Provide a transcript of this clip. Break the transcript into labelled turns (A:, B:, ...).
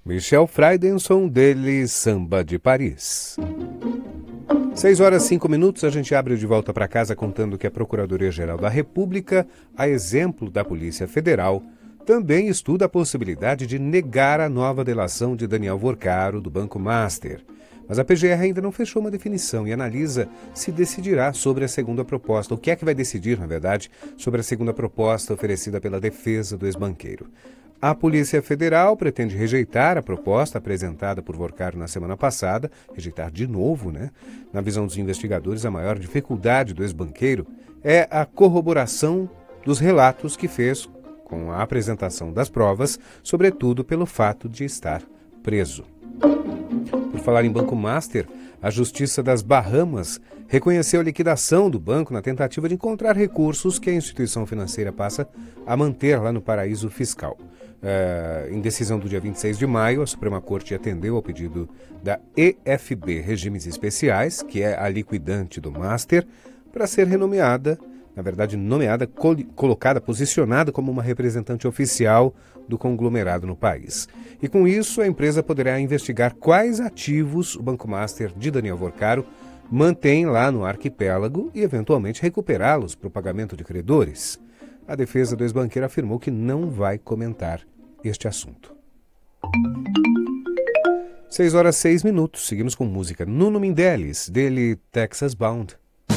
A: Michel Friedenson, dele Samba de Paris. 6h05, a gente abre de volta para casa contando que a Procuradoria-Geral da República, a exemplo da Polícia Federal, também estuda a possibilidade de negar a nova delação de Daniel Vorcaro, do Banco Master. Mas a PGR ainda não fechou uma definição e analisa se decidirá sobre a segunda proposta. O que é que vai decidir, na verdade, sobre a segunda proposta oferecida pela defesa do ex-banqueiro? A Polícia Federal pretende rejeitar a proposta apresentada por Vorcaro na semana passada, rejeitar de novo, né? Na visão dos investigadores, a maior dificuldade do ex-banqueiro é a corroboração dos relatos que fez com a apresentação das provas, sobretudo pelo fato de estar preso. Por falar em Banco Master, a Justiça das Bahamas reconheceu a liquidação do banco na tentativa de encontrar recursos que a instituição financeira passa a manter lá no paraíso fiscal. Em decisão do dia 26 de maio, a Suprema Corte atendeu ao pedido da EFB Regimes Especiais, que é a liquidante do Master, para ser renomeada, na verdade nomeada, colocada, posicionada como uma representante oficial do conglomerado no país. E com isso, a empresa poderá investigar quais ativos o Banco Master de Daniel Vorcaro mantém lá no arquipélago e, eventualmente, recuperá-los para o pagamento de credores. A defesa do ex-banqueiro afirmou que não vai comentar este assunto. 6h06, seguimos com música. Nuno Mendeles, dele Texas Bound.